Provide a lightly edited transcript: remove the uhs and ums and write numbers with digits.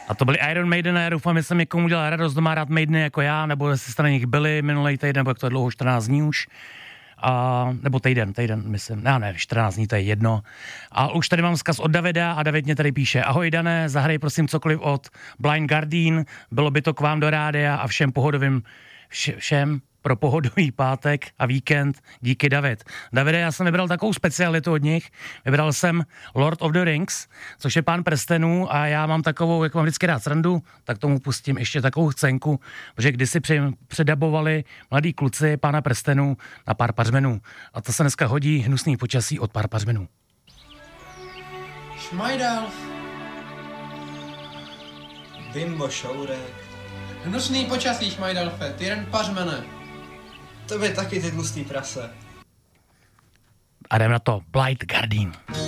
A to byli Iron Maiden a já doufám, že jsem někomu udělal radost, doma rád Maideny jako já, nebo jestli jste na nich byli minulý týden, nebo jak to je dlouho, 14 dní už. Nebo týden, myslím. Ne, 14 dní, to je jedno. A už tady mám vzkaz od Davida a David mě tady píše: ahoj Dané, zahraj prosím cokoliv od Blind Guardian, bylo by to k vám do rádia a všem pohodovým, všem pro pohodový pátek a víkend. Díky, David. Davide, já jsem vybral takovou specialitu od nich. Vybral jsem Lord of the Rings, což je Pán prstenů, a já mám takovou, jak mám vždycky rád srandu, tak tomu pustím ještě takovou scénku, protože kdysi předabovali mladí kluci Pána prstenů na Pár pařmenů. A to se dneska hodí hnusný počasí od Pár pařmenů. Šmajdal. Bimbo šourek. Hnusný počasí, Šmajdalfe, ty jen pařmene. To by taky ty tlustý prase. A jdem na to. Blind Guardian.